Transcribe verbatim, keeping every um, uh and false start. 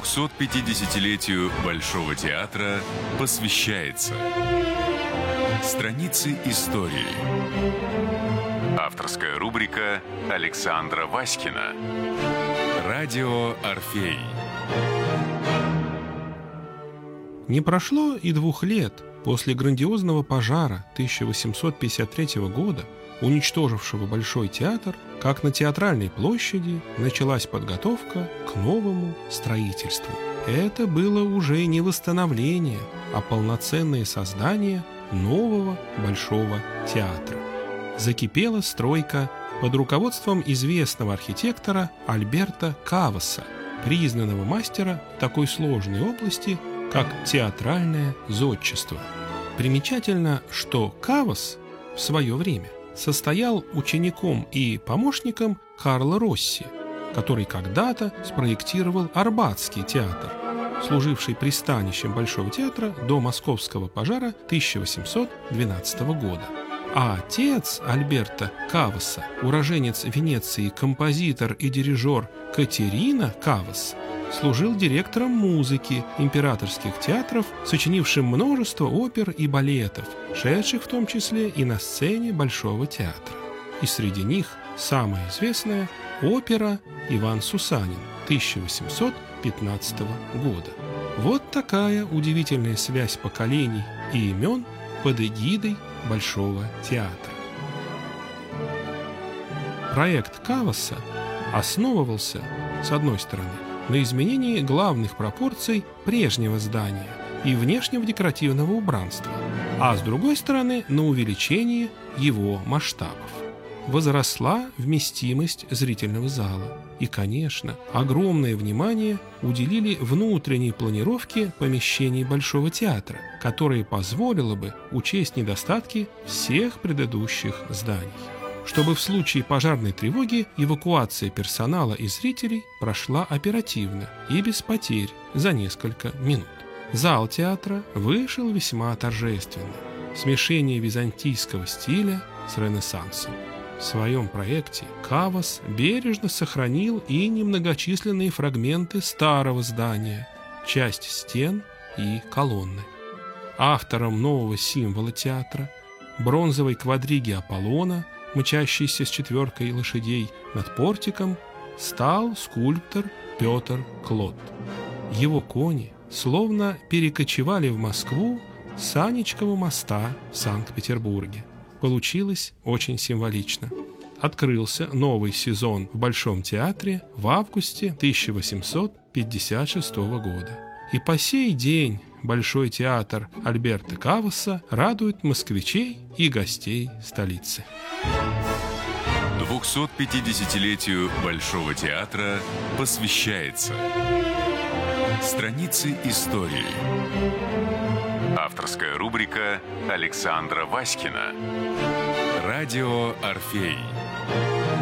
двухсот пятидесятилетию Большого театра посвящается страницы истории. Авторская рубрика Александра Васькина. Радио «Орфей». Не прошло и двух лет после грандиозного пожара тысяча восемьсот пятьдесят третьего года, уничтожившего Большой театр, как на Театральной площади началась подготовка к новому строительству. Это было уже не восстановление, а полноценное создание нового Большого театра. Закипела стройка под руководством известного архитектора Альберта Каваса, признанного мастера в такой сложной области, как театральное зодчество. Примечательно, что Кавас в свое время состоял учеником и помощником Карла Росси, который когда-то спроектировал Арбатский театр, служивший пристанищем Большого театра до московского пожара тысяча восемьсот двенадцатого года. А отец Альберта Каваса, уроженец Венеции, композитор и дирижер Катерина Кавас, служил директором музыки императорских театров, сочинившим множество опер и балетов, шедших в том числе и на сцене Большого театра. И среди них самая известная опера «Иван Сусанин» тысяча восемьсот пятнадцатого года. Вот такая удивительная связь поколений и имен под эгидой Большого театра. Проект Каваса основывался, с одной стороны, на изменении главных пропорций прежнего здания и внешнего декоративного убранства, а с другой стороны, на увеличении его масштабов. Возросла вместимость зрительного зала. И, конечно, огромное внимание уделили внутренней планировке помещений Большого театра, которое позволило бы учесть недостатки всех предыдущих зданий, чтобы в случае пожарной тревоги эвакуация персонала и зрителей прошла оперативно и без потерь за несколько минут. Зал театра вышел весьма торжественно. Смешение византийского стиля с ренессансом. В своем проекте Кавас бережно сохранил и немногочисленные фрагменты старого здания, часть стен и колонны. Автором нового символа театра, бронзовой квадриги Аполлона, мчащийся с четверкой лошадей над портиком, стал скульптор Петр Клод. Его кони словно перекочевали в Москву с Анечкова моста в Санкт-Петербурге. Получилось очень символично. Открылся новый сезон в Большом театре в августе тысяча восемьсот пятьдесят шестого года. И по сей день Большой театр Альберта Каваса радует москвичей и гостей столицы. двухсот пятидесятилетию Большого театра посвящается страницы истории. Авторская рубрика Александра Васькина. Радио «Орфей».